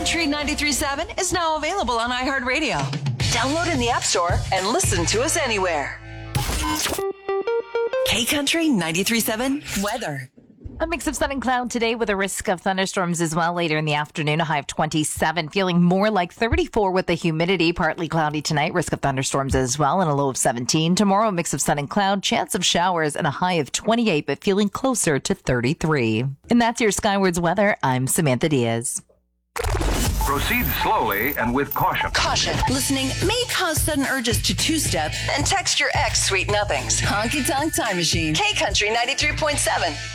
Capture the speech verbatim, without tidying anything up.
Country ninety-three point seven is now available on iHeartRadio. Download in the App Store and listen to us anywhere. K-Country ninety-three point seven weather. A mix of sun and cloud today with a risk of thunderstorms as well later in the afternoon. A high of twenty-seven, feeling more like thirty-four with the humidity. Partly cloudy tonight, risk of thunderstorms as well, and a low of seventeen. Tomorrow, a mix of sun and cloud, chance of showers, and a high of twenty-eight, but feeling closer to thirty-three. And that's your Skywards weather. I'm Samantha Diaz. Proceed slowly and with caution. Caution. Listening may cause sudden urges to two-step and text your ex sweet nothings. Honky Tonk Time Machine. K-Country ninety-three point seven.